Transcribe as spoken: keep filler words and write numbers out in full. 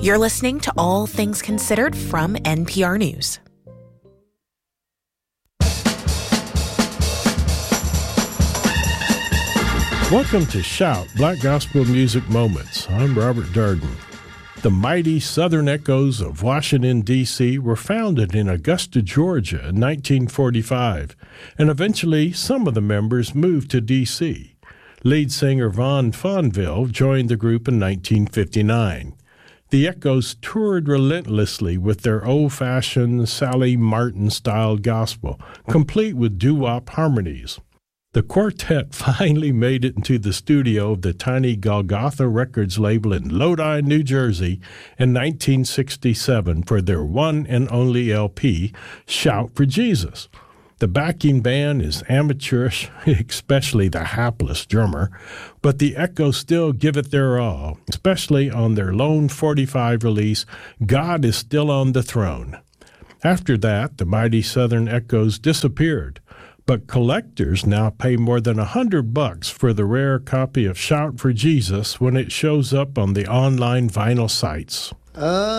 You're listening to All Things Considered from N P R News. Welcome to Shout, Black Gospel Music Moments. I'm Robert Darden. The mighty Southern Echoes of Washington, D C were founded in Augusta, Georgia in nineteen forty-five, and eventually some of the members moved to D C. Lead singer Vaughn Fonville joined the group in nineteen fifty-nine. The Echoes toured relentlessly with their old-fashioned Sally Martin-style gospel, complete with doo-wop harmonies. The quartet finally made it into the studio of the tiny Golgotha Records label in Lodi, New Jersey in nineteen sixty-seven for their one and only L P, Shout for Jesus. The backing band is amateurish, especially the hapless drummer, but the Echoes still give it their all, especially on their Lone forty-five release, God is Still on the Throne. After that, the mighty Southern Echoes disappeared. But collectors now pay more than a hundred bucks for the rare copy of Shout for Jesus when it shows up on the online vinyl sites. Uh.